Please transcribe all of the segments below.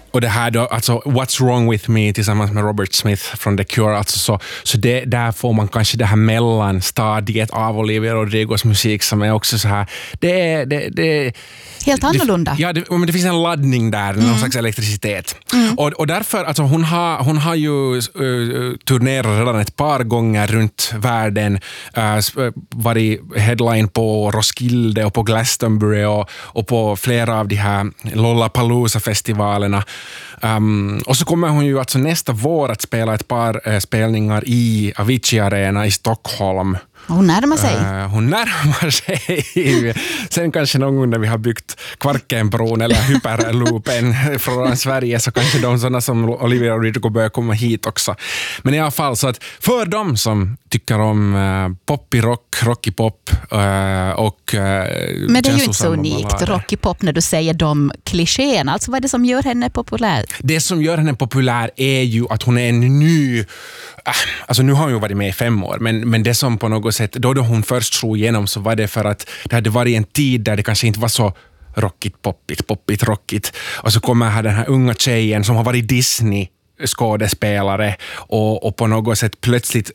Och det här då, alltså What's Wrong With Me tillsammans med Robert Smith från The Cure, alltså så det, där får man kanske det här mellanstadiet av Olivia Rodrigos musik som är också så här, det är helt annorlunda. Men det finns en laddning där, någon slags elektricitet. Och därför, alltså hon har ju turnerat redan ett par gånger runt världen, varit headline på Roskilde och på Glastonbury och på flera av de här Lollapalooza-festivalerna. Och så kommer hon ju alltså nästa vår att spela ett par spelningar i Avicii Arena i Stockholm. Hon närmar sig. Hon närmar sig. Sen kanske någon gång när vi har byggt Kvarkenbron eller Hyperloopen från Sverige så kanske de sådana som Olivia Rodrigo börjar komma hit också. Men i alla fall så att för dem som tycker om poppy rock, rocky pop och men det är ju inte så unikt rocky pop när du säger de klichéerna. Alltså vad är det som gör henne populär? Det som gör henne populär är ju att hon är en ny... Alltså nu har hon ju varit med i 5 år, men det som på något sätt, då hon först slog igenom så var det för att det hade varit en tid där det kanske inte var så rockigt, poppigt, rockigt. Och så kommer här den här unga tjejen som har varit Disney-skådespelare och på något sätt plötsligt...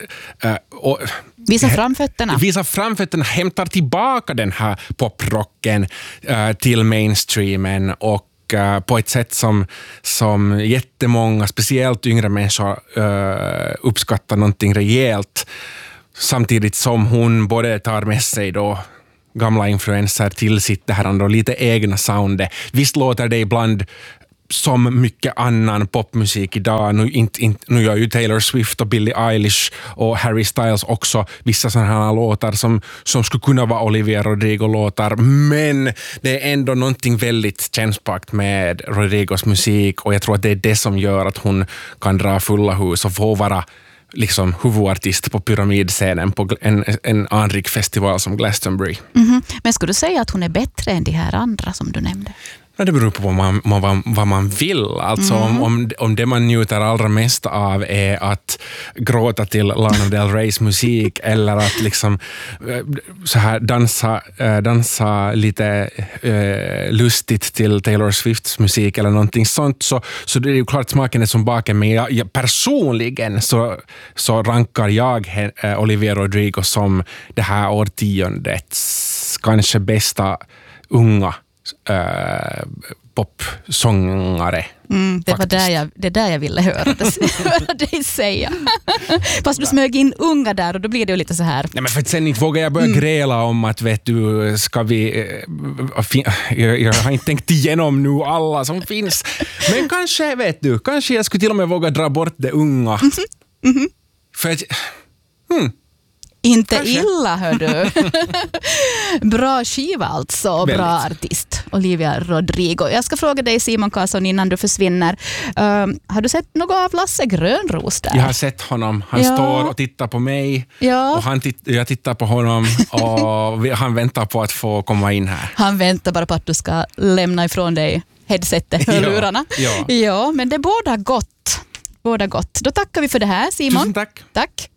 Visa framfötterna, hämtar tillbaka den här poprocken till mainstreamen och på ett sätt som jättemånga, speciellt yngre människor uppskattar någonting rejält, samtidigt som hon både tar med sig då gamla influenser till sitt det här och lite egna soundet. Visst låter det ibland som mycket annan popmusik idag. Nu gör ju Taylor Swift och Billie Eilish och Harry Styles också vissa sådana här låtar som skulle kunna vara Olivia Rodrigo-låtar, men det är ändå någonting väldigt kännspakt med Rodrigos musik och jag tror att det är det som gör att hon kan dra fulla hus och få vara liksom huvudartist på pyramidscenen på en anrik festival som Glastonbury. Men skulle du säga att hon är bättre än de här andra som du nämnde? Det beror på vad man vill. Alltså om det man njuter allra mest av är att gråta till Lana Del Reys musik eller att liksom så här dansa lite lustigt till Taylor Swifts musik eller någonting sånt, så det är ju klart smaken är som baken, men jag personligen så rankar jag Olivia Rodrigo som det här årtiondets kanske bästa unga popsångare. Det var där jag ville höra dig säga. Fast du smög in unga där och då blir det ju lite så här. Nej, men för att sen inte vågar jag börja gräla om att vet du, ska vi jag har inte tänkt igenom nu alla som finns. Men kanske kanske jag skulle till och med våga dra bort det unga. För att inte kanske. Illa, hör du. Bra skiva alltså, väldigt. Bra artist. Olivia Rodrigo. Jag ska fråga dig, Simon Karlsson, innan du försvinner. Har du sett något av Lasse Grönros där? Jag har sett honom. Han står och tittar på mig. Ja. Och jag tittar på honom och han väntar på att få komma in här. Han väntar bara på att du ska lämna ifrån dig headsetet, hörlurarna. Ja, men det båda gott. Då tackar vi för det här, Simon. Tusen tack. Tack.